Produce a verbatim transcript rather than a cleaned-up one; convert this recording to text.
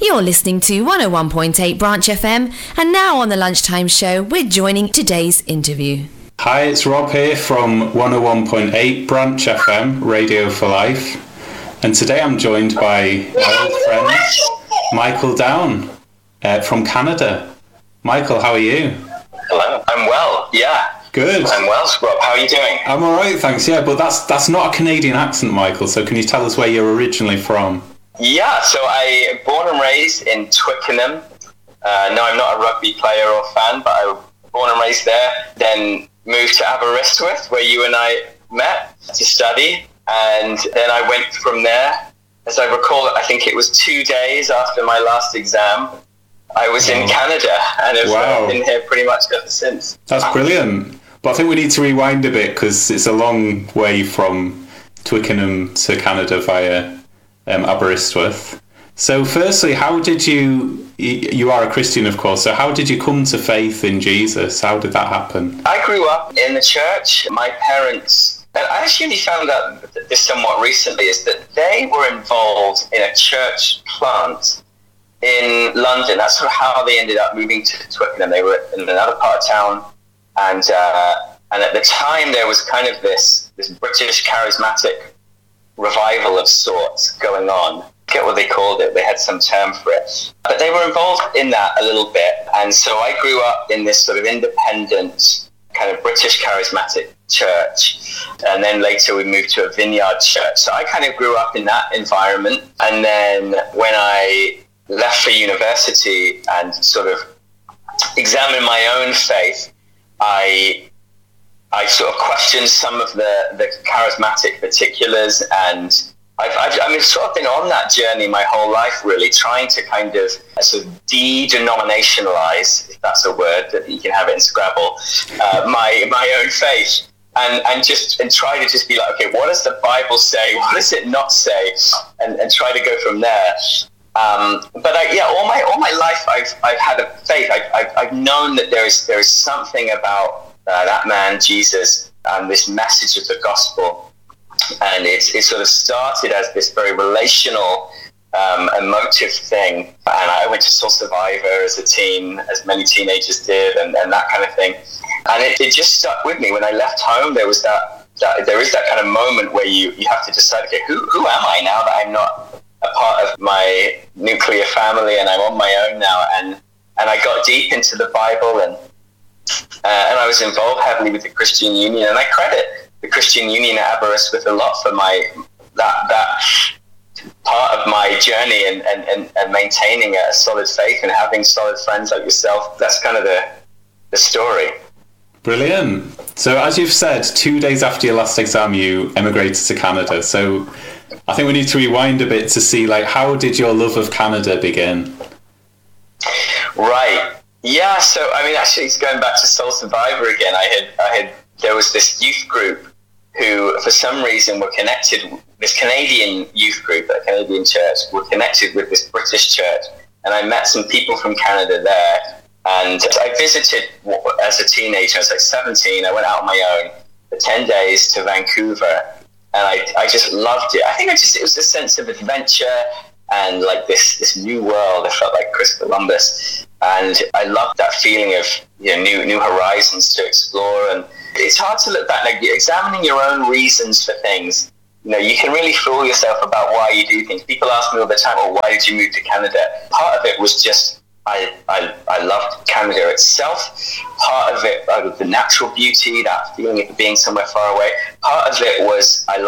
You're listening to one oh one point eight Branch F M, and now on the Lunchtime Show, we're joining today's interview. Hi, it's Rob here from one oh one point eight Branch F M, Radio for Life. And today I'm joined by my old friend, Michael Down, uh, from Canada. Michael, how are you? Hello, I'm well, yeah. Good. I'm well, Rob. How are you doing? I'm alright, thanks, yeah, but that's that's not a Canadian accent, Michael, so can you tell us where you're originally from? Yeah, so I born and raised in Twickenham. Uh, no, I'm not a rugby player or fan, but I was born and raised there. Then moved to Aberystwyth, where you and I met to study. And then I went from there. As I recall, I think it was two days after my last exam, I was in Canada, and I've Wow. been here pretty much ever since. That's brilliant. But I think we need to rewind a bit, because it's a long way from Twickenham to Canada via um, Aberystwyth. So firstly, how did you, you are a Christian, of course, so how did you come to faith in Jesus? How did that happen? I grew up in the church. My parents, and I actually found out this somewhat recently, is that they were involved in a church plant in London. That's sort of how they ended up moving to Twickenham. They were in another part of town, and uh, and at the time there was kind of this this British charismatic revival of sorts going on. I forget what they called it. They had some term for it, but they were involved in that a little bit. And so I grew up in this sort of independent kind of British charismatic church, and then later we moved to a vineyard church. So I kind of grew up in that environment. And then when I left for university and sort of examined my own faith, I I sort of questioned some of the, the charismatic particulars, and I've, I've I mean, sort of been on that journey my whole life, really, trying to kind of sort of de-denominationalize, if that's a word that you can have it in Scrabble, uh, my my own faith, and and just and try to just be like, okay, what does the Bible say? What does it not say? And and try to go from there. Um, but I, yeah, all my all my life I've I've had a faith. I've I've, I've known that there is there is something about uh, that man Jesus and this message of the gospel, and it's it sort of started as this very relational, um, emotive thing. And I went to Soul Survivor as a teen, as many teenagers did, and, and that kind of thing. And it, it just stuck with me. When I left home, there was that, that there is that kind of moment where you you have to decide, okay, who who am I now that I'm not a part of my nuclear family and I'm on my own now? And and I got deep into the Bible, and uh, and I was involved heavily with the Christian Union, and I credit the Christian Union at Aberystwyth a lot for my that that part of my journey, and, and, and, and maintaining a solid faith and having solid friends like yourself. That's kind of the the story. Brilliant. So as you've said, two days after your last exam, you emigrated to Canada. So I think we need to rewind a bit to see, like, how did your love of Canada begin? Right. Yeah. So I mean, actually, it's going back to Soul Survivor again. I had, I had, there was this youth group who, for some reason, were connected. This Canadian youth group, a Canadian church, were connected with this British church, and I met some people from Canada there. And I visited as a teenager. I was like seventeen. I went out on my own for ten days to Vancouver. And I, I just loved it. I think I just, it was a sense of adventure and like this, this new world. I felt like Chris Columbus. And I loved that feeling of, you know, new, new horizons to explore. And it's hard to look back, like examining your own reasons for things. You know, you can really fool yourself about why you do things. People ask me all the time, well, why did you move to Canada? Part of it was just, I, I, I loved Canada itself. Part of it, uh, the natural beauty, that feeling of being somewhere far away. Part of it was, I